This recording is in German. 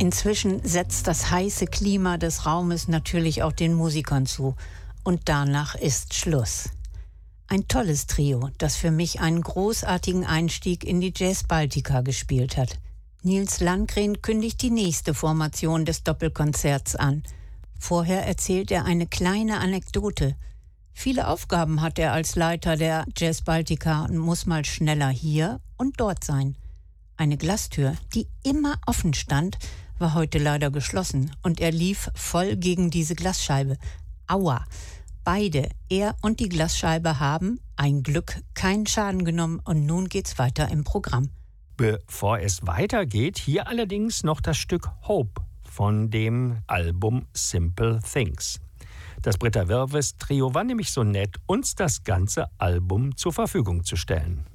Inzwischen setzt das heiße Klima des Raumes natürlich auch den Musikern zu. Und danach ist Schluss. Ein tolles Trio, das für mich einen großartigen Einstieg in die Jazz Baltica gespielt hat. Nils Landgren kündigt die nächste Formation des Doppelkonzerts an. Vorher erzählt er eine kleine Anekdote. Viele Aufgaben hat er als Leiter der Jazz Baltica und muss mal schneller hier und dort sein. Eine Glastür, die immer offen stand, war heute leider geschlossen und er lief voll gegen diese Glasscheibe. Aua! Beide, er und die Glasscheibe, haben, ein Glück, keinen Schaden genommen und nun geht's weiter im Programm. Bevor es weitergeht, hier allerdings noch das Stück Hope von dem Album Simple Things. Das Britta Wirves Trio war nämlich so nett, uns das ganze Album zur Verfügung zu stellen.